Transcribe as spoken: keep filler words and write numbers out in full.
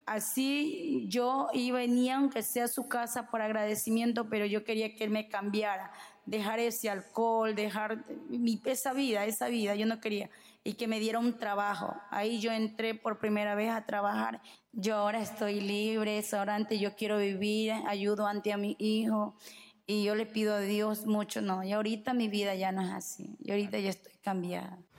así yo iba, venía aunque sea a su casa por agradecimiento, pero yo quería que él me cambiara, dejar ese alcohol, dejar mi, esa vida, esa vida, yo no quería, y que me diera un trabajo. Ahí yo entré por primera vez a trabajar. Yo ahora estoy libre, ahora antes yo quiero vivir, ayudo ante a mi hijo, y yo le pido a Dios mucho, no, y ahorita mi vida ya no es así, y ahorita ya estoy cambiada.